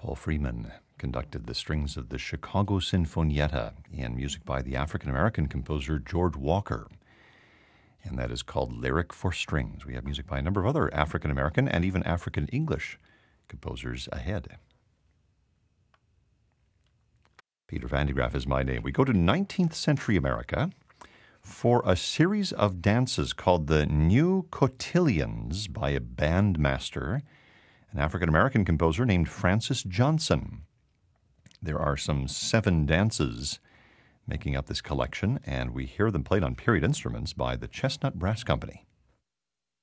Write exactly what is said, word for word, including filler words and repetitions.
Paul Freeman conducted the strings of the Chicago Sinfonietta in music by the African-American composer George Walker. And that is called Lyric for Strings. We have music by a number of other African-American and even African-English composers ahead. Peter Van de Graaff is my name. We go to nineteenth century America for a series of dances called the New Cotillions by a bandmaster, an African-American composer named Francis Johnson. There are some seven dances making up this collection, and we hear them played on period instruments by the Chestnut Brass Company.